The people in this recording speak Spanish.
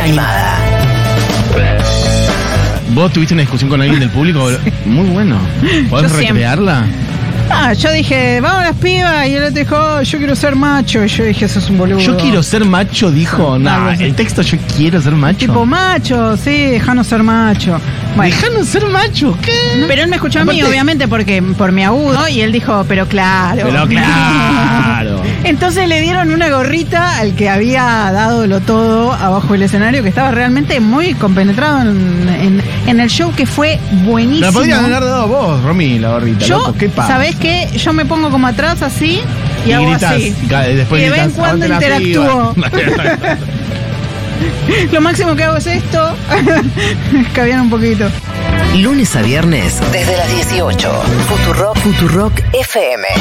animada. ¿Vos tuviste una discusión con alguien del público? Muy bueno. ¿Podés recrearla? Yo dije, vamos las pibas, y el otro dijo, oh, yo quiero ser macho, y yo dije, eso es un boludo. Yo quiero ser macho, dijo. No, el texto yo quiero ser macho. Tipo macho, sí, dejanos ser macho. Bueno. Dejanos ser macho, ¿qué? Pero él me escuchó a mí, obviamente, porque por mi agudo, y él dijo, pero claro. Pero claro. Entonces le dieron una gorrita al que había dadolo todo abajo del escenario, que estaba realmente muy compenetrado en el show, que fue buenísimo. La podrías haber dado vos, Romy, la gorrita. Yo, loco, ¿qué pasa? ¿sabés qué? Yo me pongo como atrás así y hago gritas, así. Después y de vez en cuando interactúo. Lo máximo que hago es esto. Escabiar un poquito. Lunes a viernes, desde las 18. Futurock FM.